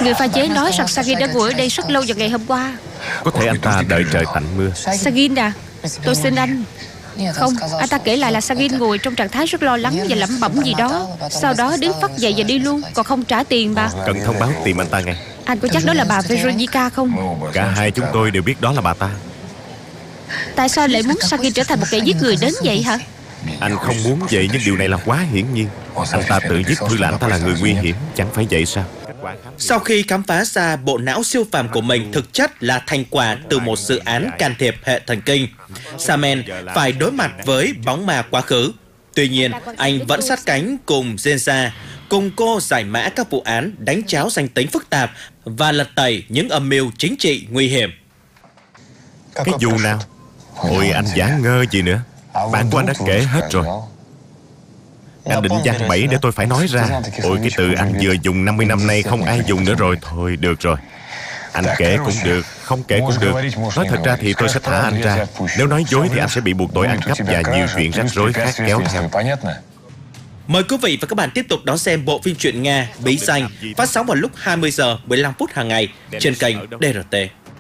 Người pha chế nói rằng Sagin đã ngồi ở đây rất lâu vào ngày hôm qua. Có thể anh ta đợi trời tạnh mưa. Sagin à, tôi xin anh. Không, anh ta kể lại là Sagin ngồi trong trạng thái rất lo lắng và lẩm bẩm gì đó. Sau đó đứng phắt dậy và đi luôn, còn không trả tiền mà. Cần thông báo tìm anh ta ngay. Anh có chắc đó là bà Veronica không? Cả hai chúng tôi đều biết đó là bà ta. Tại sao lại muốn Sagin trở thành một kẻ giết người đến vậy hả? Anh không muốn vậy, nhưng điều này là quá hiển nhiên. Anh ta tự viết thư là anh ta là người nguy hiểm, chẳng phải vậy sao? Sau khi khám phá ra bộ não siêu phàm của mình thực chất là thành quả từ một dự án can thiệp hệ thần kinh, Samen phải đối mặt với bóng ma quá khứ. Tuy nhiên, anh vẫn sát cánh cùng Genza, cùng cô giải mã các vụ án đánh tráo danh tính phức tạp và lật tẩy những âm mưu chính trị nguy hiểm. Cái vụ nào? Ôi, anh giả ngơ gì nữa. Bạn của anh đã kể hết rồi. Anh định giăng bẫy để tôi phải nói ra. Ôi, cái từ anh vừa dùng 50 năm nay không ai dùng nữa rồi. Thôi, được rồi. Anh kể cũng được, không kể cũng được. Nói thật ra thì tôi sẽ thả anh ra. Nếu nói dối thì anh sẽ bị buộc tội ăn cắp và nhiều chuyện rắc rối khác kéo theo. Mời quý vị và các bạn tiếp tục đón xem bộ phim truyện Nga Bí Danh phát sóng vào lúc 20 giờ 15 phút hàng ngày trên kênh DRT.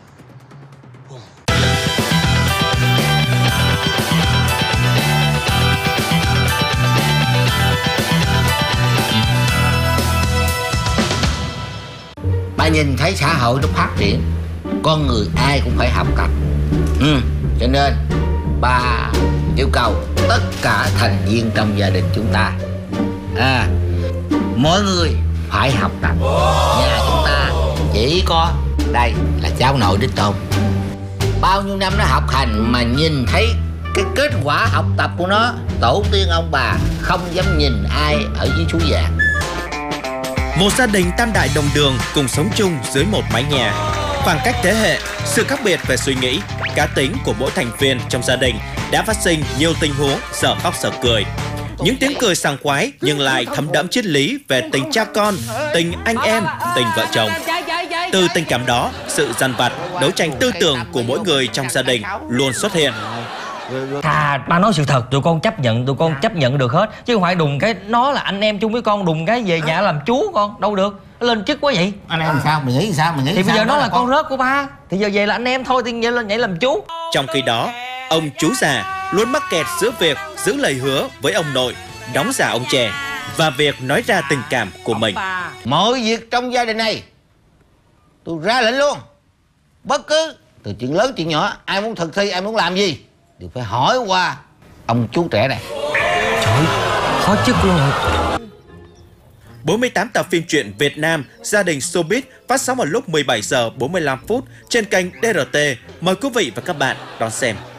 Bà nhìn thấy xã hội nó phát triển, con người ai cũng phải học tập. Cho nên bà yêu cầu tất cả thành viên trong gia đình chúng ta mỗi người phải học tập. Nhà chúng ta chỉ có đây là cháu nội đích tôn, bao nhiêu năm nó học hành mà nhìn thấy cái kết quả học tập của nó. Tổ tiên ông bà không dám nhìn ai ở dưới suối vàng. Một gia đình tam đại đồng đường cùng sống chung dưới một mái nhà. Khoảng cách thế hệ, sự khác biệt về suy nghĩ, cá tính của mỗi thành viên trong gia đình đã phát sinh nhiều tình huống dở khóc dở cười. Những tiếng cười sảng khoái nhưng lại thấm đẫm triết lý về tình cha con, tình anh em, tình vợ chồng. Từ tình cảm đó, sự dằn vặt, đấu tranh tư tưởng của mỗi người trong gia đình luôn xuất hiện. Thà ba nói sự thật, tụi con chấp nhận được hết. Chứ không phải đùng cái nó là anh em chung với con, đùng cái về nhà làm chú con, đâu được. Nó lên chức quá vậy. Anh em sao? Mày nghĩ sao? Thì bây giờ nó là con rớt của ba, thì giờ về là anh em thôi, thì giờ lên nhảy làm chú. Trong khi đó, ông chú già luôn mắc kẹt giữa việc giữ lời hứa với ông nội, đóng giả ông trẻ, và việc nói ra tình cảm của mình. Mọi việc trong gia đình này tôi ra lệnh luôn. Bất cứ từ chuyện lớn chuyện nhỏ, ai muốn thực thi, ai muốn làm gì đều phải hỏi qua ông chú trẻ này. Trời, khó chức luôn. 48 tập phim truyện Việt Nam Gia đình Showbiz phát sóng vào lúc 17 giờ 45 phút trên kênh DRT. Mời quý vị và các bạn đón xem.